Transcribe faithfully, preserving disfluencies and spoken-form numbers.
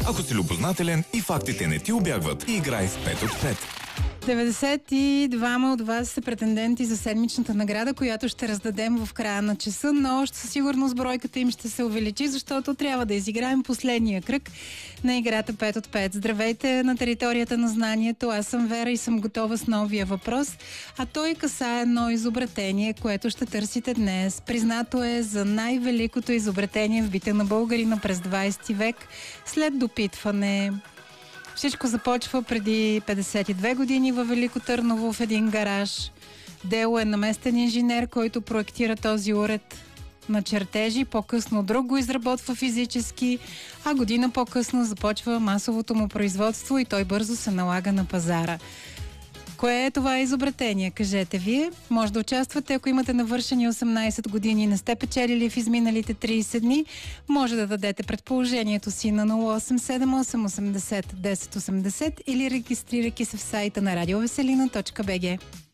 Ако си любознателен и фактите не ти убягват, играй с пет от пет. деветдесет и двама от вас са претенденти за седмичната награда, която ще раздадем в края на часа, но още със сигурност бройката им ще се увеличи, защото трябва да изиграем последния кръг на играта пет от пет. Здравейте на територията на знанието, аз съм Вера и съм готова с новия въпрос, а той касае едно изобретение, което ще търсите днес. Признато е за най-великото изобретение в бита на българина през двадесети век, след допитване. Всичко започва преди петдесет и две години във Велико Търново в един гараж. Дело е на местен инженер, който проектира този уред на чертежи. По-късно друг го изработва физически, а година по-късно започва масовото му производство и той бързо се налага на пазара. Кое е това изобретение? Кажете вие. Може да участвате, ако имате навършени осемнадесет години и не сте печелили в изминалите тридесет дни. Може да дадете предположението си на нула осем седем осем осемдесет десет осемдесет или регистрирайки се в сайта на радиовеселина точка бг.